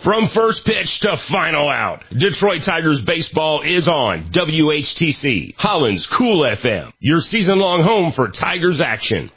From first pitch to final out, Detroit Tigers baseball is on WHTC, Holland's Cool FM, your season-long home for Tigers action.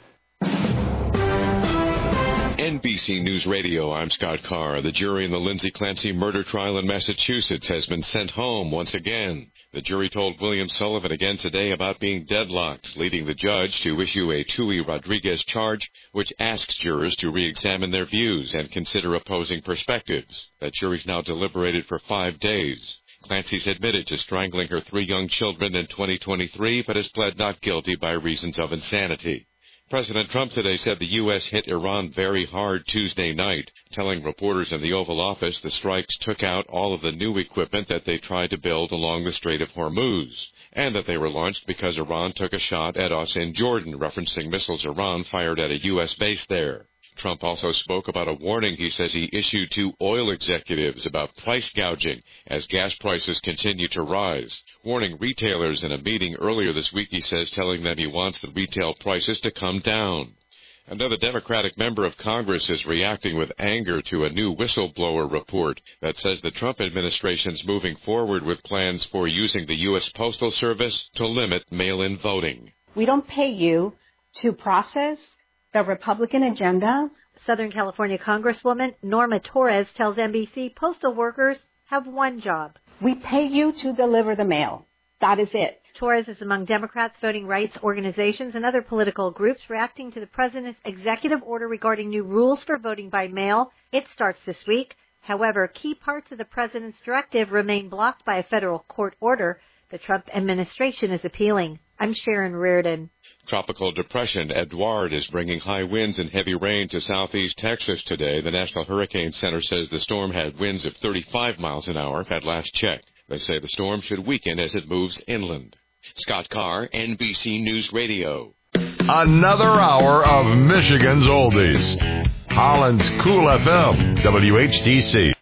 NBC News Radio, I'm Scott Carr. The jury in the Lindsay Clancy murder trial in Massachusetts has been sent home once again. The jury told William Sullivan again today about being deadlocked, leading the judge to issue a Tui Rodriguez charge, which asks jurors to re-examine their views and consider opposing perspectives. That jury's now deliberated for 5 days. Clancy's admitted to strangling her 3 young children in 2023, but has pled not guilty by reasons of insanity. President Trump today said the U.S. hit Iran very hard Tuesday night, telling reporters in the Oval Office the strikes took out all of the new equipment that they tried to build along the Strait of Hormuz, and that they were launched because Iran took a shot at us in Jordan, referencing missiles Iran fired at a U.S. base there. Trump also spoke about a warning he says he issued to oil executives about price gouging as gas prices continue to rise. Warning retailers in a meeting earlier this week, he says, telling them he wants the retail prices to come down. Another Democratic member of Congress is reacting with anger to a new whistleblower report that says the Trump administration's moving forward with plans for using the U.S. Postal Service to limit mail-in voting. We don't pay you to process the Republican agenda. Southern California Congresswoman Norma Torres tells NBC postal workers have one job. We pay you to deliver the mail. That is it. Torres is among Democrats, voting rights organizations, and other political groups reacting to the president's executive order regarding new rules for voting by mail. It starts this week. However, key parts of the president's directive remain blocked by a federal court order. The Trump administration is appealing. I'm Sharon Reardon. Tropical depression Edouard is bringing high winds and heavy rain to southeast Texas today. The National Hurricane Center says the storm had winds of 35 miles an hour at last check. They say the storm should weaken as it moves inland. Scott Carr, NBC News Radio. Another hour of Michigan's oldies. Holland's Cool FM, WHTC.